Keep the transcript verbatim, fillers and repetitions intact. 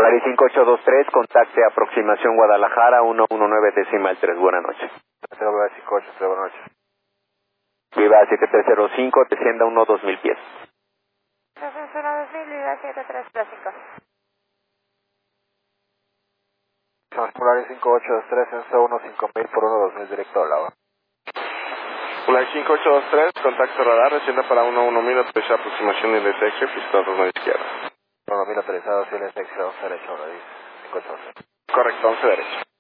Polaris cinco ocho dos tres, contacte aproximación Guadalajara uno uno nueve decimal tres, buenas noches. cinco ocho tres, buenas noches. Viva siete tres cero cinco, descienda uno dos mil pies. Descenso uno dos mil, Viva siete tres cero cinco. Polaris cinco ocho dos tres, censo uno cinco mil por uno dos mil directo a Lava. Polaris cinco ocho dos tres, contacto radar, descienda para uno uno mil, autoriza aproximación de I L S X, pista dos nueve izquierda. uno mil autorizado, I L S X, once derecho, ahora dice. cinco ocho dos tres. Correcto, once derecho.